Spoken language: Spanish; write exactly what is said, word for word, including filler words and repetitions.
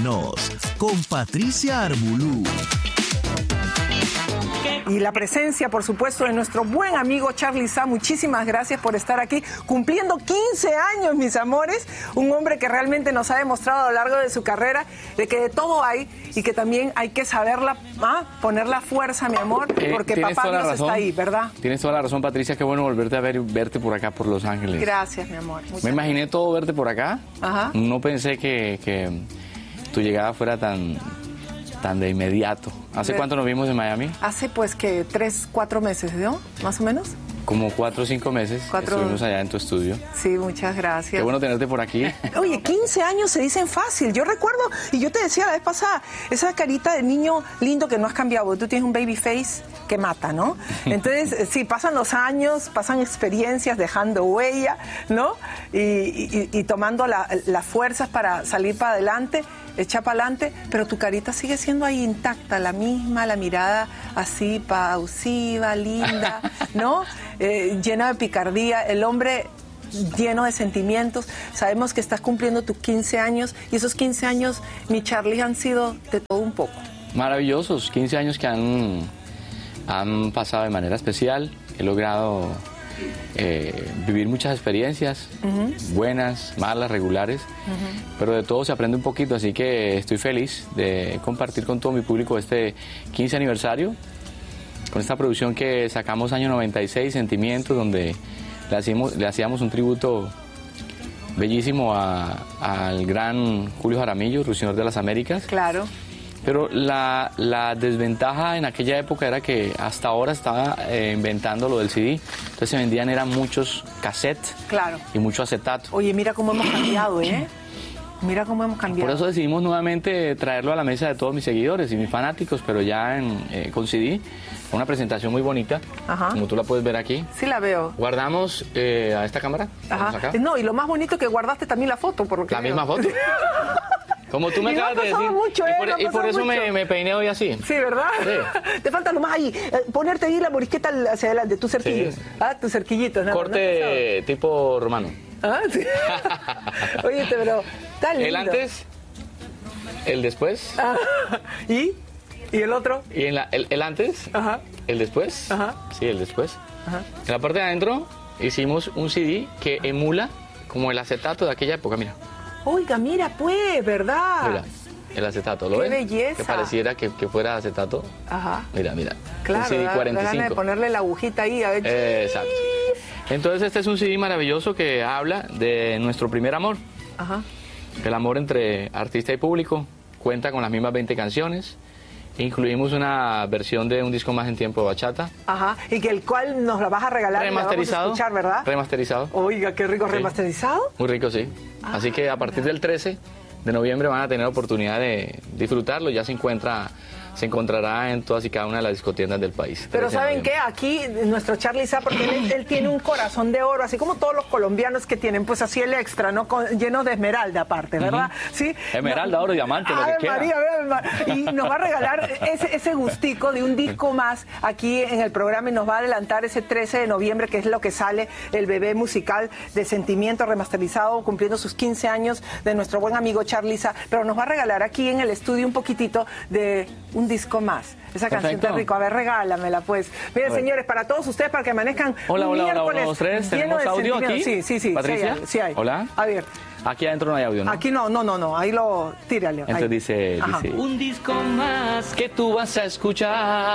Nos, con Patricia Armbulú. Y la presencia, por supuesto, de nuestro buen amigo Charly Sa. Muchísimas gracias por estar aquí, cumpliendo quince años, mis amores. Un hombre que realmente nos ha demostrado a lo largo de su carrera de que de todo hay y que también hay que saberla, ¿ah? poner la fuerza, mi amor, porque eh, papá Dios está ahí, ¿verdad? Tienes toda la razón, Patricia. Qué bueno volverte a ver, verte por acá, por Los Ángeles. Gracias, mi amor. Muchas Me imaginé todo verte por acá. Ajá. No pensé que, que tu llegada fuera tan, tan de inmediato. ¿Hace cuánto nos vimos en Miami? Hace pues que tres, cuatro meses, ¿no? Más o menos. Como cuatro o cinco meses. Cuatro... Estuvimos allá en tu estudio. Sí, muchas gracias. Qué bueno tenerte por aquí. Oye, quince años se dicen fácil. Yo recuerdo, y yo te decía la vez pasada, esa carita de niño lindo que no has cambiado. Tú tienes un baby face que mata, ¿no? Entonces, sí, pasan los años, pasan experiencias, dejando huella, ¿no? Y, y, y tomando la, las fuerzas para salir para adelante, echar para adelante, pero tu carita sigue siendo ahí intacta, la misma, la mirada así pausiva, linda, ¿no? Eh, llena de picardía, el hombre lleno de sentimientos. Sabemos que estás cumpliendo tus quince años y esos quince años, mi Charly, han sido de todo un poco. Maravillosos, quince años que han, han pasado de manera especial. He logrado eh, vivir muchas experiencias, uh-huh. buenas, malas, regulares, uh-huh. pero de todo se aprende un poquito, así que estoy feliz de compartir con todo mi público este quince aniversario, con esta producción que sacamos año noventa y seis, Sentimientos, donde le hacíamos, le hacíamos un tributo bellísimo a, al gran Julio Jaramillo, Ruiseñor de las Américas. Claro. Pero la, la desventaja en aquella época era que hasta ahora estaba eh, inventando lo del C D. Entonces se vendían eran muchos cassettes, claro, y mucho acetato. Oye, mira cómo hemos cambiado, ¿eh? Mira cómo hemos cambiado. Por eso decidimos nuevamente traerlo a la mesa de todos mis seguidores y mis fanáticos, pero ya en, eh, con C D. Una presentación muy bonita, ajá, como tú la puedes ver aquí. Sí, la veo. Guardamos eh, a esta cámara. Ajá. Acá. No, y lo más bonito que guardaste también la foto, por lo que La veo. misma foto. Como tú me y acabas no de decir. Mucho, eh, y por, no y por eso me, me peiné hoy así. Sí, ¿verdad? Sí. Te falta nomás ahí, eh, ponerte ahí la morisqueta hacia adelante, tus cerquillos. Sí. Ah, tus cerquillitos. No, corte no tipo romano. Ah, sí. Oye, pero tan lindo. El antes, el después. Ah, ¿y? ¿Y el otro? Y en la, el, el antes, ajá, el después. Ajá. Sí, el después. Ajá. En la parte de adentro hicimos un C D que emula como el acetato de aquella época, mira. Oiga, mira pues, ¿verdad? Mira, el acetato, ¿lo ves? ¡Qué belleza! Que pareciera que, que fuera acetato. Ajá. Mira, mira. Claro, un C D cuarenta y cinco. Da, da de ponerle la agujita ahí, a ver. Eh, exacto. Entonces este es un C D maravilloso que habla de nuestro primer amor. Ajá. El amor entre artista y público. Cuenta con las mismas veinte canciones. Incluimos una versión de Un disco más en tiempo de bachata. Ajá, y que el cual nos la vas a regalar. Remasterizado. Y la vamos a escuchar, ¿verdad? Remasterizado. Oiga, qué rico, sí. ¿Remasterizado? Muy rico, sí. Ah. Así que a partir del trece de noviembre van a tener la oportunidad de disfrutarlo. Ya se encuentra, se encontrará en todas y cada una de las discotiendas del país. Pero ¿saben qué? Aquí nuestro Charly Sa, porque él, él tiene un corazón de oro, así como todos los colombianos que tienen, pues así el extra, ¿no? Con, lleno de esmeralda aparte, ¿verdad? Uh-huh. ¿Sí? Esmeralda, no, oro, diamante, lo que quiera. María, María, y nos va a regalar ese, ese gustico de un disco más aquí en el programa y nos va a adelantar ese trece de noviembre, que es lo que sale el bebé musical de Sentimiento remasterizado, cumpliendo sus quince años de nuestro buen amigo Charly Sa, pero nos va a regalar aquí en el estudio un poquitito de un disco más. Esa Perfecto. canción tan rico. A ver, regálamela, pues. Miren, bueno, señores, para todos ustedes, para que amanezcan hola, un hola, miércoles hola, hola, tres. lleno de audio aquí? Sí, sí, sí. ¿Patricia? Sí hay, sí hay. Hola. A ver. Aquí adentro no hay audio, ¿no? Aquí no, no, no, no. Ahí lo... Tírale. Entonces ahí. dice, dice... Un disco más que tú vas a escuchar.